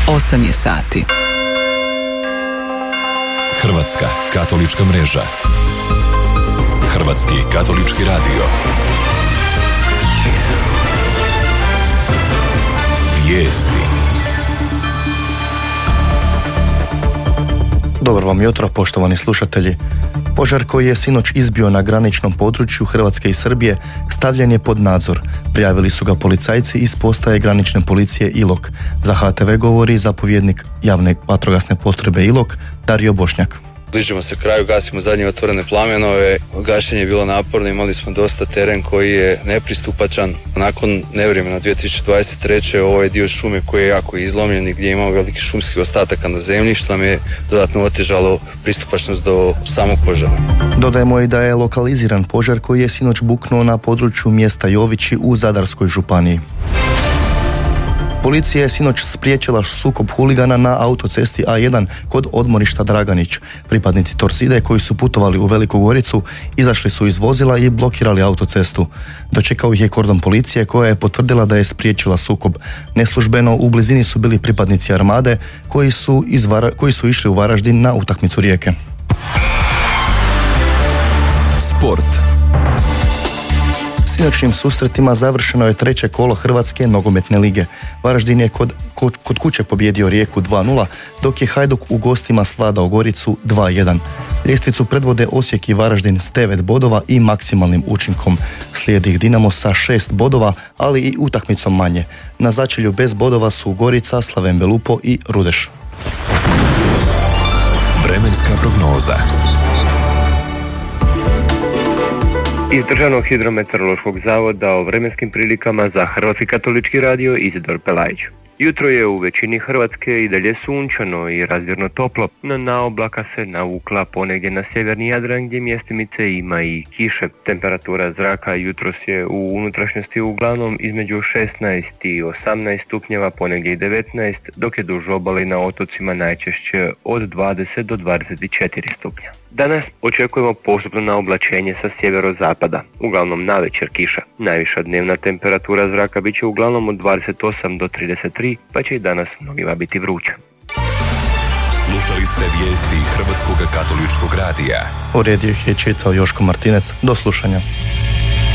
8 je sati. Hrvatska katolička mreža. Hrvatski katolički radio. Vijesti. Dobro vam jutro, poštovani slušatelji. Požar koji je sinoć izbio na graničnom području Hrvatske i Srbije stavljen je pod nadzor. Prijavili su ga policajci iz postaje granične policije Ilok. Za HTV govori zapovjednik javne vatrogasne postrojbe Ilok, Dario Bošnjak. Bližimo se kraju, gasimo zadnje otvorene plamenove. Gašenje je bilo naporno, imali smo dosta teren koji je nepristupačan. Nakon nevremena 2023. ovaj dio šume koji je jako izlomljen i gdje imamo veliki šumskih ostataka na zemlji, što mi je dodatno otežalo pristupačnost do samog požara. Dodajemo i da je lokaliziran požar koji je sinoć buknuo na području mjesta Jovići u Zadarskoj županiji. Policija je sinoć spriječila sukob huligana na autocesti A1 kod odmorišta Draganić. Pripadnici Torside koji su putovali u Veliku Goricu izašli su iz vozila i blokirali autocestu. Dočekao ih je kordon policije koja je potvrdila da je spriječila sukob. Neslužbeno u blizini su bili pripadnici Armade koji su išli u Varaždin na utakmicu Rijeke. Sport. Sinoćnim susretima završeno je treće kolo Hrvatske nogometne lige. Varaždin je kod kuće pobijedio Rijeku 2-0, dok je Hajduk u gostima svladao Goricu 2-1. Ljestvicu predvode Osijek i Varaždin s 9 bodova i maksimalnim učinkom. Slijedi ih Dinamo sa 6 bodova, ali i utakmicom manje. Na začelju bez bodova su Gorica, Slaven Belupo i Rudeš. Vremenska prognoza. Iz Državnog hidrometeorološkog zavoda o vremenskim prilikama za Hrvatski katolički radio Izidor Pelajić. Jutro je u većini Hrvatske i dalje sunčano i razmjerno toplo, no na oblaka se navukla ponegdje na sjeverni Jadran gdje mjestimice ima i kiše. Temperatura zraka jutros je u unutrašnjosti uglavnom između 16 i 18 stupnjeva, ponegdje i 19, dok je duž obale na otocima najčešće od 20 do 24 stupnja. Danas očekujemo postupno naoblačenje sa sjeverozapada, uglavnom navečer kiša. Najviša dnevna temperatura zraka bit će uglavnom od 28 do 33, pa će i danas mnogima biti vruće. Slušali ste vijesti Hrvatskog katoličkog radija. U rediju ih je čitao Joško Martinec. Do slušanja.